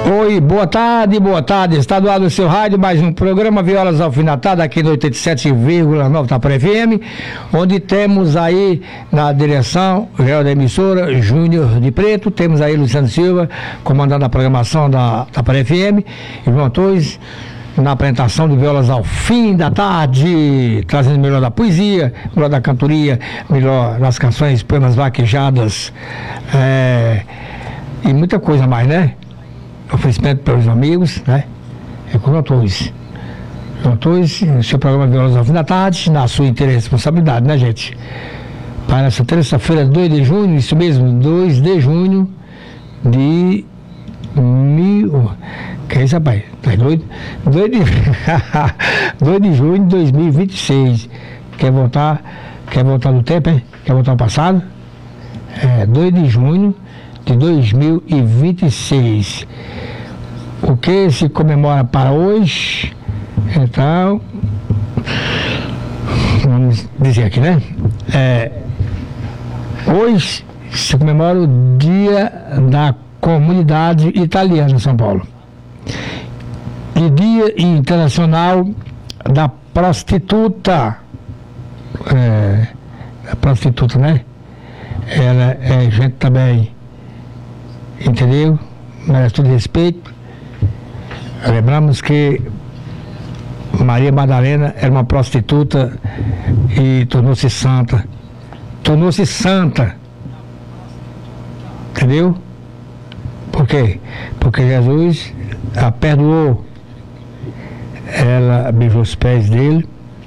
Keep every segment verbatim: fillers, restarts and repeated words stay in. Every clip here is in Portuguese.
Oi, boa tarde, boa tarde. Está do lado do seu rádio, mais um programa Violas Alfinetadas aqui no oitenta e sete vírgula nove Tapera F M, onde temos aí na direção geral da emissora Júnior de Preto, temos aí Luciano Silva comandando a programação da Tapera F M, e João Torres na apresentação do Violas ao fim da tarde, trazendo o melhor da poesia, melhor da cantoria, melhor das canções, poemas vaquejadas, é, e muita coisa mais, né? Oferecimento para os amigos, né? É com o João Torres. João Torres, no seu programa Violas ao fim da tarde, na sua inteira responsabilidade, né, gente? Para essa terça-feira, dois de junho, isso mesmo, dois de junho de mil. Que é isso, rapaz? Tá doido? dois de, dois de junho de dois mil e vinte e seis. Quer voltar? Quer voltar no tempo, hein? Quer voltar ao passado? É, dois de junho de dois mil e vinte e seis. O que se comemora para hoje? Então, vamos dizer aqui, né? É, hoje se comemora o Dia da Comunidade Italiana em São Paulo. E Dia Internacional da Prostituta. É, a prostituta, né? Ela é gente também, entendeu? Merece todo respeito. Lembramos que Maria Madalena era uma prostituta e tornou-se santa. Tornou-se santa. Entendeu? Por quê? Porque Jesus a perdoou. Ela beijou os pés dele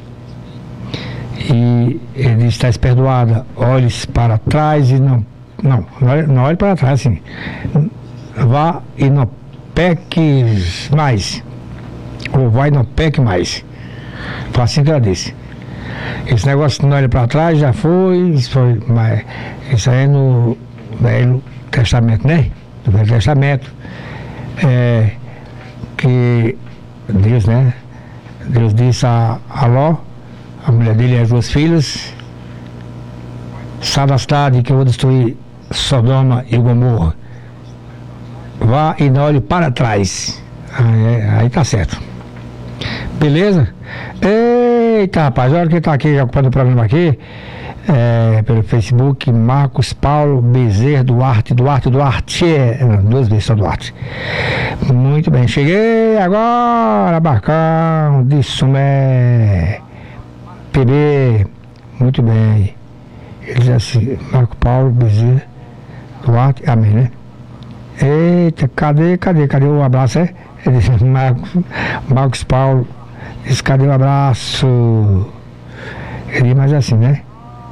e ele disse: estás perdoada, olhes para trás e não não, não olhe para trás assim, vá e não peques mais, ou vai e não peque mais. Foi assim que ela disse. Esse negócio de não olhe para trás já foi, isso foi, mas isso aí é no Velho Testamento, né? No Velho Testamento, é, que Deus, né? Deus disse a, a Ló, a mulher dele e as duas filhas: sai da cidade que eu vou destruir Sodoma e Gomorra. Vá e não olhe para trás. Aí, aí tá certo. Beleza? Eita, rapaz, olha quem tá aqui ocupando o programa aqui. É, pelo Facebook, Marcos Paulo Bezerra Duarte, Duarte, Duarte, é, duas vezes só Duarte. Muito bem, cheguei agora, Barcão, de Sumé, P B, muito bem. Ele diz assim, Marcos Paulo Bezerra Duarte, amém, né? Eita, cadê, cadê, cadê o abraço, é? Ele disse, Marcos, Marcos Paulo, disse, cadê o abraço? Ele diz mais assim, né?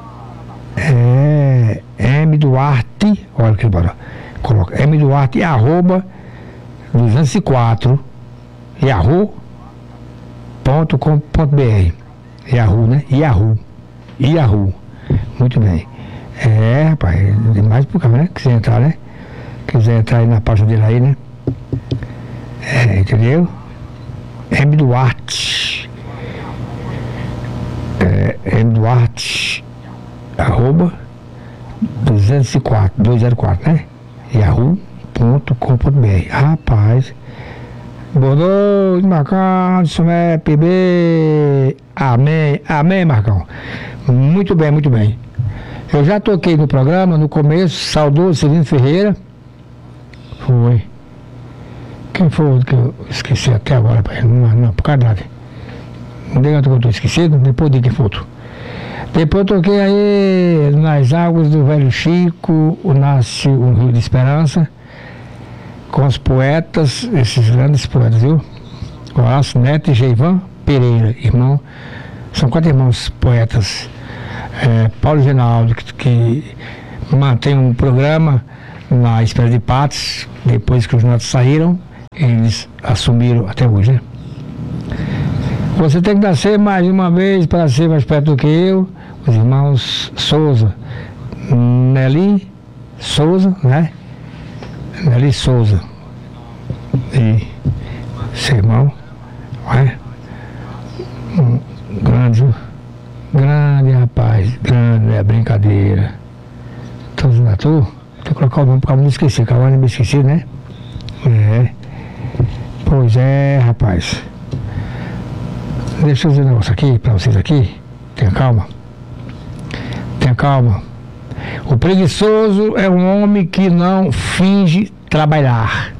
É, M Duarte, olha que bora, coloca M Duarte, arroba duzentos e quatro, yahoo ponto com ponto br, Yahoo, né? Yahoo, Yahoo, muito bem. É, rapaz, demais por cá, né? Quiser entrar, né? Quiser entrar aí na página dele aí, né? É, entendeu? M Duarte, é, M Duarte, arroba duzentos e quatro, duzentos e quatro, né? yahoo ponto com ponto br. Rapaz, boa noite, Marcão, isso é P B, amém, amém, Marcão. Muito bem, muito bem. Eu já toquei no programa, no começo, saudoso Celino Ferreira. Foi. Quem foi que eu esqueci até agora, pai? Não, não, por causa nada. Não diga que eu estou esquecido, depois de quem foi. Depois eu toquei aí nas águas do Velho Chico, o Nasce um Rio de Esperança, com os poetas, esses grandes poetas, viu? Horácio Neto e Geivan Pereira, irmão. São quatro irmãos poetas. É, Paulo Genaldo, que, que mantém um programa na Espera de Patos, depois que os netos saíram, eles assumiram até hoje, né? Você tem que nascer mais uma vez para ser mais perto do que eu. Os irmãos Souza, Nelly Souza, né? Nelly Souza e seu irmão, é? Um grande, grande rapaz, grande, é brincadeira. Todos na tua, tem que colocar o nome para não esquecer, que agora não me esqueci, né? É. Pois é, rapaz. Deixa eu dizer um negócio aqui pra vocês aqui. Tenha calma. Tenha calma. O preguiçoso é um homem que não finge trabalhar.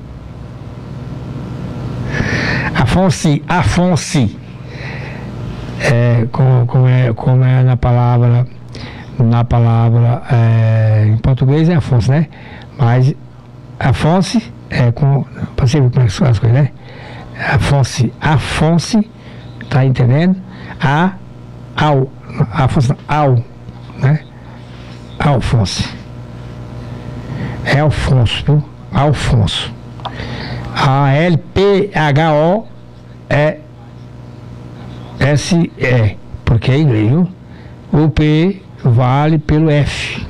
Afonso, Afonso, é, como, como, é, como é na palavra, na palavra é, em português é Afonso, né? Mas Afonso é com, para você ver como é que são as coisas, né? Afonso, Afonso, tá entendendo? A, ao, Afonso, ao, né? Alfonso. É Alfonso, viu? Alfonso. A L P H O é S E, porque é inglês, viu? O P vale pelo F.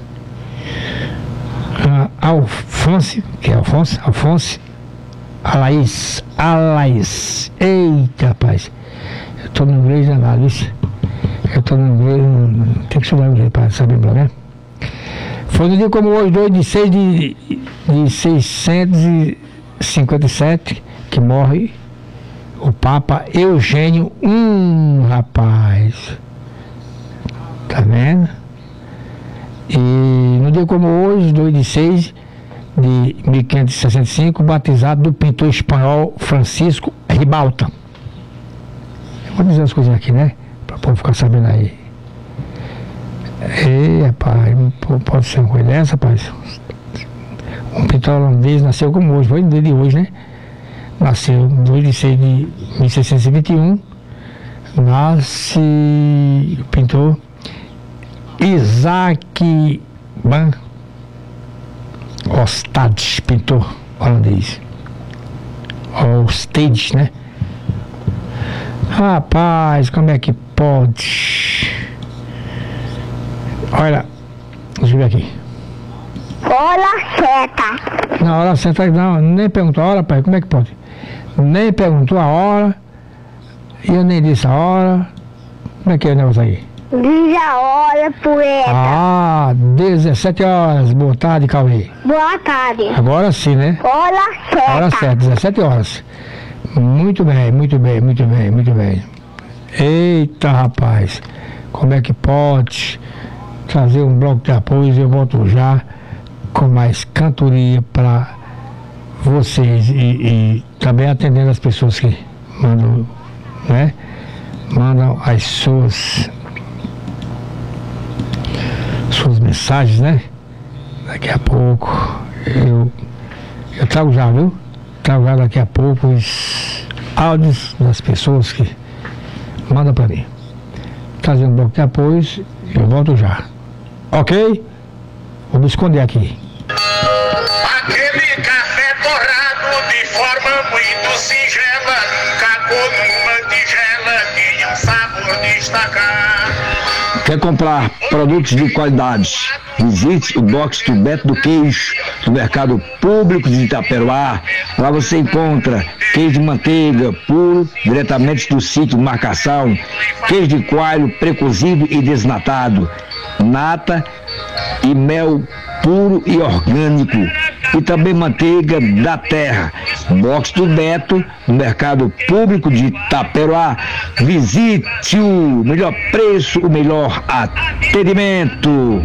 A Alfonso, que é Alfonso, Alfonso, Alaís, Alaís. Eita, rapaz. Eu tô no inglês danado, isso. Eu tô no inglês, tem que estudar inglês para saber, né? Foi no dia como hoje, dois de seis de, de seiscentos e cinquenta e sete, que morre o Papa Eugênio I, rapaz. Tá vendo? E no dia como hoje, dois de seis de mil quinhentos e sessenta e cinco, batizado do pintor espanhol Francisco Ribalta. Eu vou dizer as coisas aqui, né? Para o povo ficar sabendo aí. Ei, rapaz, pode ser uma coisa dessa, rapaz. Um pintor holandês nasceu como hoje, foi no dia de hoje, né? Nasceu dois de seis de mil seiscentos e vinte e um. Nasce o pintor Isaac van Ostade, pintor holandês. Ostade, né? Rapaz, como é que pode? Olha, deixa eu ver aqui. Hora certa. Na hora certa, não, nem perguntou a hora, pai, como é que pode? Nem perguntou a hora, e eu nem disse a hora. Como é que é o negócio aí? Diz a hora, poeta. Ah, dezessete horas, boa tarde, Cauê. Boa tarde. Agora sim, né? Hora certa. Hora certa, dezessete horas. Muito bem, muito bem, muito bem, muito bem. Eita, rapaz, como é que pode trazer um bloco de apoio? Eu volto já com mais cantoria para vocês e, e também atendendo as pessoas que mandam, né? Mandam as suas suas mensagens, né? Daqui a pouco eu eu trago já, viu? Trago já daqui a pouco os áudios das pessoas que mandam para mim. Trazendo um bloco de apoios, eu volto já. Ok? Vou me esconder aqui. Aquele café torrado de forma muito singela, cagou numa tigela, tinha um sabor destacado. Quer comprar produtos de qualidade? Visite o Box do Beto do Queijo, no Mercado Público de Itaperuá. Lá você encontra queijo de manteiga puro, diretamente do sítio de marcação, queijo de coalho precozido e desnatado, nata e mel puro e orgânico, e também manteiga da terra. Box do Beto, no Mercado Público de Itaperuá. Visite o melhor preço, o melhor atendimento.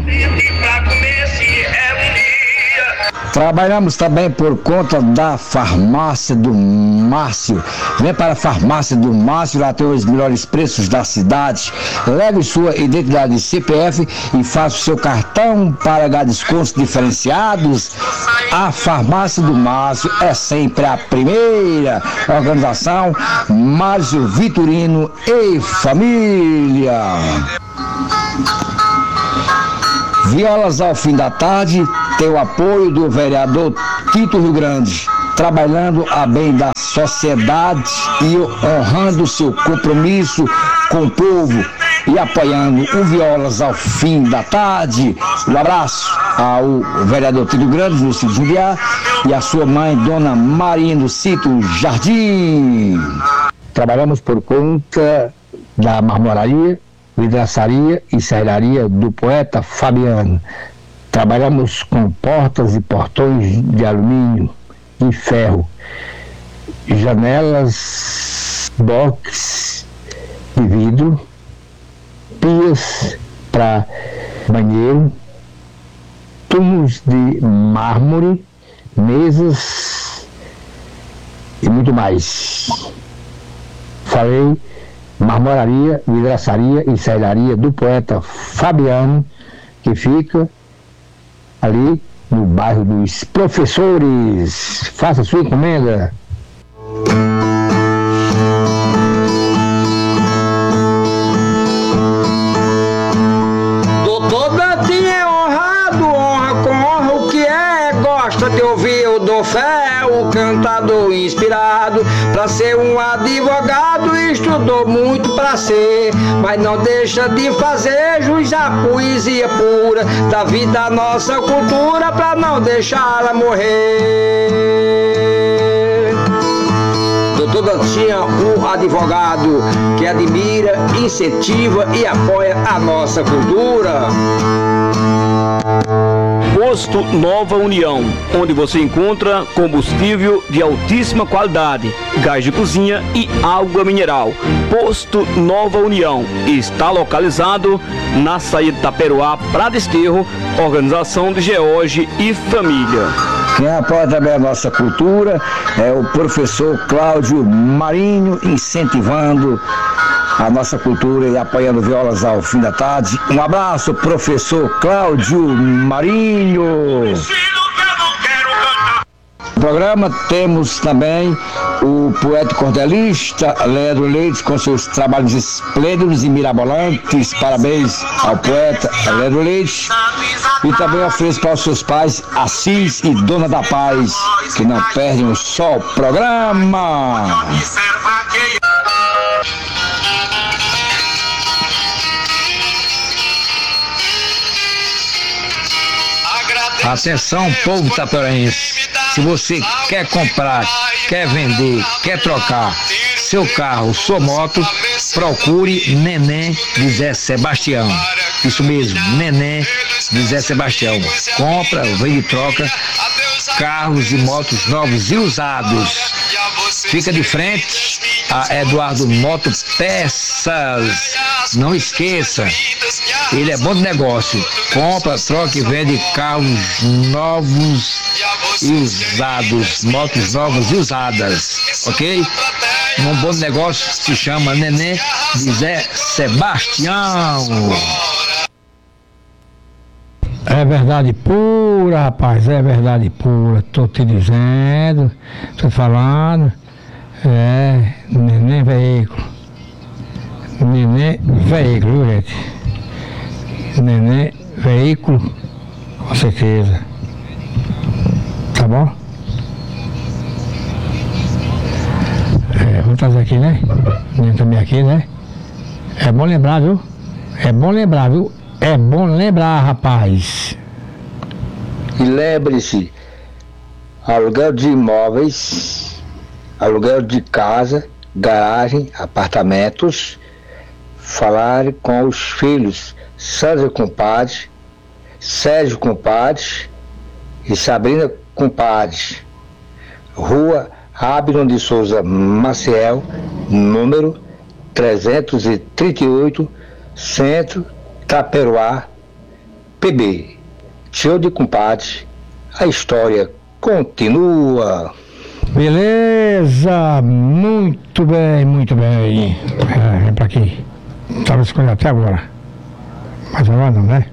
Trabalhamos também por conta da Farmácia do Márcio. Vem para a Farmácia do Márcio, lá tem os melhores preços da cidade. Leve sua identidade C P F e faça o seu cartão para ganhar descontos diferenciados. A Farmácia do Márcio é sempre a primeira. Organização Márcio Vitorino e família. Violas ao fim da tarde tem o apoio do vereador Tito Rio Grande, trabalhando a bem da sociedade e honrando seu compromisso com o povo e apoiando o Violas ao fim da tarde. Um abraço ao vereador Tito Grande, no sítio Jumbiá, e a sua mãe, dona Marinha, do sítio Jardim. Trabalhamos por conta da marmoraria, vidraçaria e serraria do poeta Fabiano. Trabalhamos com portas e portões de alumínio e ferro. janelas, box de vidro, pias para banheiro, tubos de mármore, mesas e muito mais. Falei marmoraria, vidraçaria e serraria do poeta Fabiano, que fica ali no bairro dos Professores. Faça sua encomenda. Doutor Betinho é honrado, honra com honra o que é, gosta de ouvir o dou fé, o cantador inspirado, pra ser um advogado estudou muito pra ser, mas não deixa de fazer jus à poesia pura da vida, nossa cultura, pra não deixá-la morrer. Doutor Betinho, um advogado que admira, incentiva e apoia a nossa cultura. Posto Nova União, onde você encontra combustível de altíssima qualidade, gás de cozinha e água mineral. Posto Nova União está localizado na saída de Itaperuá para Desterro, organização de George e família. Quem apoia também a nossa cultura é o professor Cláudio Marinho, incentivando a nossa cultura e apoiando violas ao fim da tarde. Um abraço, professor Cláudio Marinho. No programa temos também o poeta e cordelista Leandro Leite com seus trabalhos esplêndidos e mirabolantes. Parabéns ao poeta Leandro Leite. E também ofereço para os seus pais Assis e Dona da Paz, que não perdem um só programa. Atenção, povo itaperuense, se você quer comprar, quer vender, quer trocar seu carro, sua moto, procure Neném de Zé Sebastião. Isso mesmo, Neném de Zé Sebastião. Compra, vende e troca carros e motos novos e usados. Fica de frente a Eduardo Moto Peças. Não esqueça, ele é bom de negócio. Compra, troca e vende carros novos e usados, motos novas e usadas, ok? Um bom negócio se chama Neném de Zé Sebastião. É verdade pura, rapaz, é verdade pura. Tô te dizendo, tô falando. É, Neném Veículo. Neném Veículo, viu, gente? Neném Veículo, com certeza. Tá bom? É, vamos trazer aqui, né? Neném também aqui, né? É bom lembrar, viu? É bom lembrar, viu? É bom lembrar, rapaz. E lembre-se, aluguel de imóveis, aluguel de casa, garagem, apartamentos, falar com os filhos Sandra Compadre, Sérgio Compadre e Sabrina Compadre. Rua Abner de Souza Maciel, número trezentos e trinta e oito, Centro, Itaperuá, P B. Tio de Compadre, a história continua. Beleza, muito bem, muito bem. É, vem pra aqui. Estava escolhendo até agora. Mas agora não, né?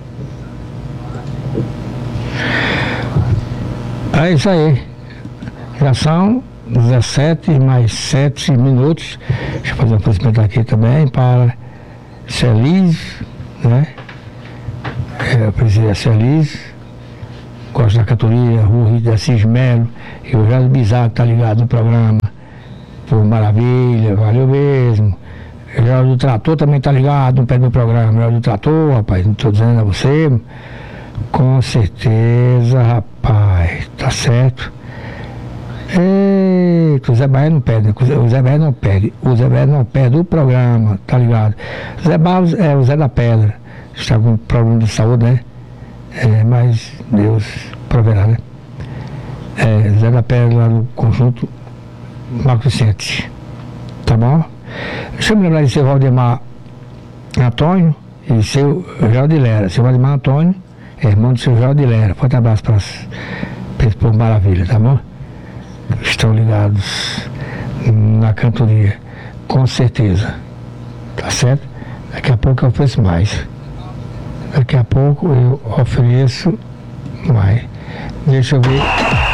É isso aí. Já são dezessete mais sete minutos. Deixa eu fazer um oferecimento aqui também para Celis, né? É, eu preciso da Celis. Gosto da cantoria, Rua Rio de Assis Melo e o Jorge Bizarro que tá ligado no programa. Por maravilha, valeu mesmo. O Jorge do Trator também tá ligado no pé do programa. O Jorge do Trator, rapaz, não tô dizendo a você. Com certeza, rapaz, tá certo. Eita, o Zé Bahia não perde, o Zé Bahia não perde, o Zé Bahia não perde o programa, tá ligado? O Zé Barros é o Zé da Pedra, está com problema de saúde, né? É, mas Deus proverá, né? É, Zé da Pedra lá no conjunto Marco Vicente. Tá bom? Deixa eu me lembrar de seu Valdemar Antônio e seu Geraldo Lera. Seu Valdemar Antônio é irmão do seu Geraldo Lera. Forte abraço para esse povo maravilha, tá bom? Estão ligados na cantoria, com certeza. Tá certo? Daqui a pouco eu ofereço mais. Daqui a pouco eu ofereço mais. Deixa eu ver.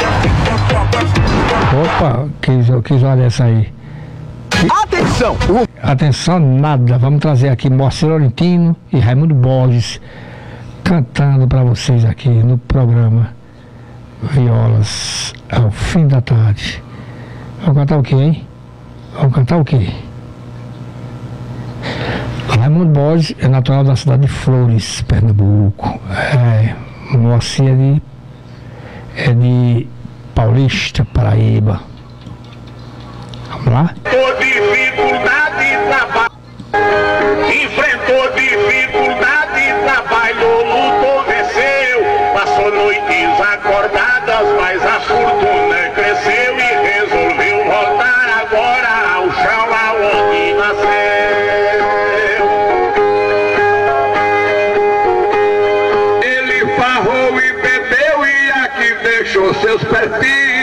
Opa, quis, quis uma dessa aí. Atenção! Atenção, nada. Vamos trazer aqui Moacir Laurentino e Raimundo Borges cantando para vocês aqui no programa Violas ao fim da tarde. Vamos cantar o quê, hein? Vamos cantar o quê? Raimundo Borges é natural da cidade de Flores, Pernambuco. É, Moacir é de, é de Paulista, Paraíba. Vamos lá? Enfrentou dificuldade e trabalho. Enfrentou dificuldade e trabalhou, lutou, venceu. Passou noites acordadas, mas a fortuna cresceu e resolveu voltar agora ao chão aonde nasceu. Ele farrou e bebeu e aqui deixou seus perfis.